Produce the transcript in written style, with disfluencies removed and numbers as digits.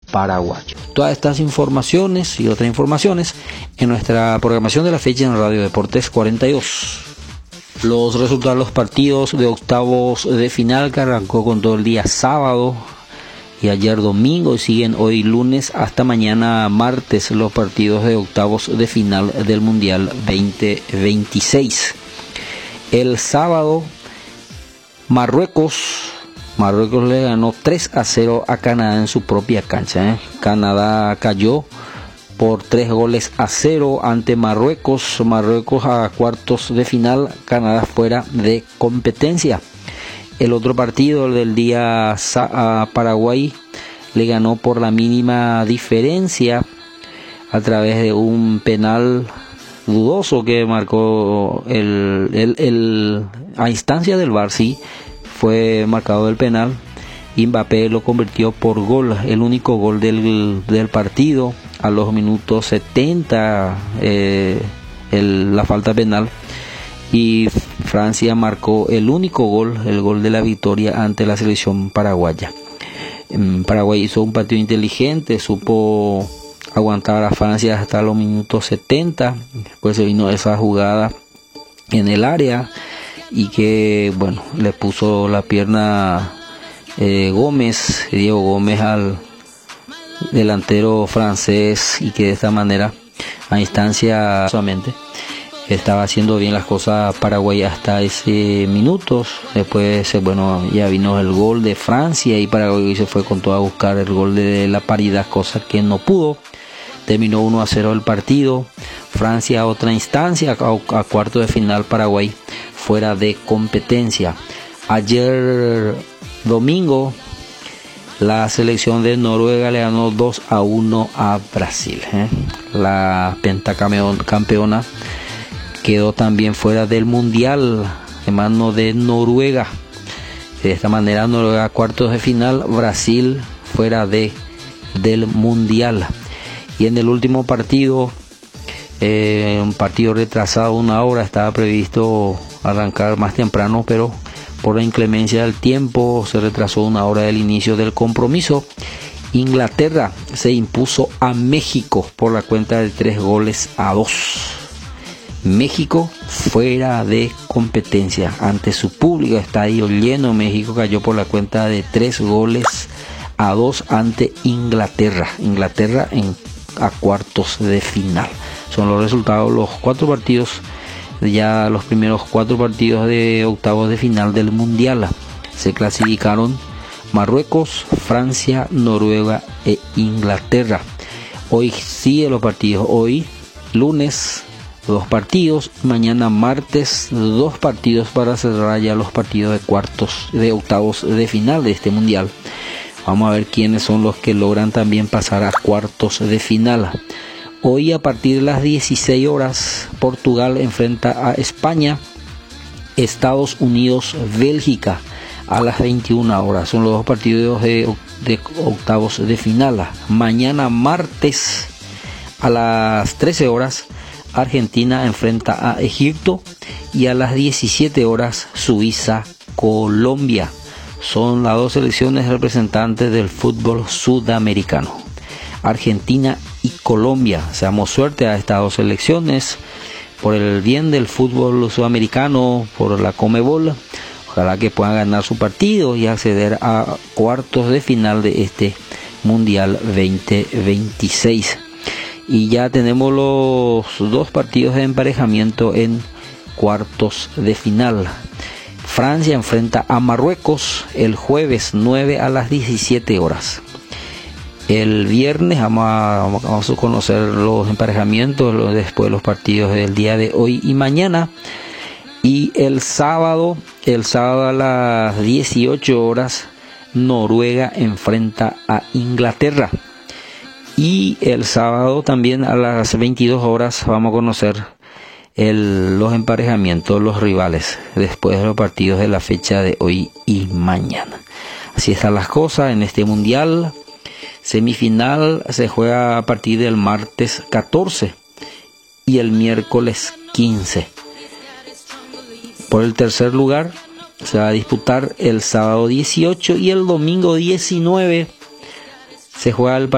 paraguayo. Todas estas informaciones y otras informaciones en nuestra programación de la fecha en Radio Deportes 42. Los resultados de los partidos de octavos de final que arrancó con todo el día sábado y ayer domingo y siguen hoy lunes hasta mañana martes los partidos de octavos de final del Mundial 2026. El sábado Marruecos le ganó 3-0 a Canadá en su propia cancha. Canadá cayó por 3-0 ante Marruecos. Marruecos a cuartos de final, Canadá fuera de competencia. El otro partido del día a Paraguay le ganó por la mínima diferencia a través de un penal dudoso que marcó a instancia del VAR, sí, fue marcado el penal. Mbappé lo convirtió por gol, el único gol del partido a los minutos 70, la falta penal, y Francia marcó el único gol, el gol de la victoria ante la selección paraguaya. Paraguay hizo un partido inteligente, supo aguantar a Francia hasta los minutos 70, después se vino esa jugada en el área y que bueno, le puso la pierna Diego Gómez al delantero francés, y que de esta manera a instancia solamente estaba haciendo bien las cosas Paraguay hasta ese minuto. Después bueno, ya vino el gol de Francia y Paraguay se fue con todo a buscar el gol de la paridad, cosa que no pudo. Terminó 1-0 el partido. Francia a otra instancia, a cuarto de final, Paraguay fuera de competencia. Ayer domingo la selección de Noruega le ganó 2-1 a Brasil. La pentacampeona quedó también fuera del mundial en mano de Noruega. De esta manera Noruega a cuartos de final, Brasil fuera del mundial. Y en el último partido, un partido retrasado 1 hora, estaba previsto arrancar más temprano, pero por la inclemencia del tiempo se retrasó 1 hora del inicio del compromiso. Inglaterra se impuso a México por la cuenta de 3-2. México fuera de competencia ante su público, estadio lleno. México cayó por la cuenta de 3-2 ante Inglaterra a cuartos de final. Son los resultados, los 4 partidos, ya los primeros 4 partidos de octavos de final del mundial. Se clasificaron Marruecos, Francia, Noruega e Inglaterra. Hoy sigue los partidos, hoy lunes 2 partidos, mañana martes 2 partidos para cerrar ya los partidos de octavos de final de este mundial. Vamos a ver quiénes son los que logran también pasar a cuartos de final. Hoy a partir de las 16 horas, Portugal enfrenta a España, Estados Unidos, Bélgica a las 21 horas. Son los 2 partidos de octavos de final. Mañana martes a las 13 horas, Argentina enfrenta a Egipto, y a las 17 horas, Suiza, Colombia. Son las 2 selecciones representantes del fútbol sudamericano, Argentina y Colombia. Seamos suerte a estas 2 selecciones por el bien del fútbol sudamericano, por la Conmebol. Ojalá que puedan ganar su partido y acceder a cuartos de final de este Mundial 2026. Y ya tenemos los 2 partidos de emparejamiento en cuartos de final. Francia enfrenta a Marruecos el jueves 9 a las 17 horas. El viernes vamos a conocer los emparejamientos después de los partidos del día de hoy y mañana. Y el sábado a las 18 horas, Noruega enfrenta a Inglaterra. Y el sábado también a las 22 horas vamos a conocer los emparejamientos, los rivales, después de los partidos de la fecha de hoy y mañana. Así están las cosas en este mundial. Semifinal se juega a partir del martes 14 y el miércoles 15. Por el tercer lugar se va a disputar el sábado 18 y el domingo 19 se juega el